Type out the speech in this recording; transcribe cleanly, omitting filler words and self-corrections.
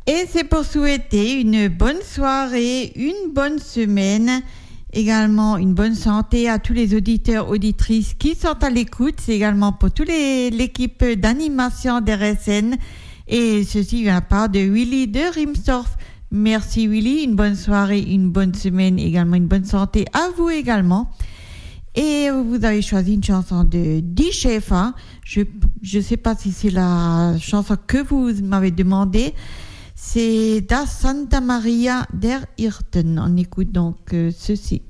Et c'est pour souhaiter une bonne soirée, une bonne semaine, également une bonne santé à tous les auditeurs, auditrices qui sont à l'écoute. C'est également pour toute l'équipe d'animation d'RSN. Et ceci vient part de Willy de Rimsdorf. Merci Willy, une bonne soirée, une bonne semaine, également une bonne santé à vous également. Et vous avez choisi une chanson de Die Schäfer. Je ne sais pas si c'est la chanson que vous m'avez demandé. C'est Das Santa Maria der Hirten. On écoute donc ceci.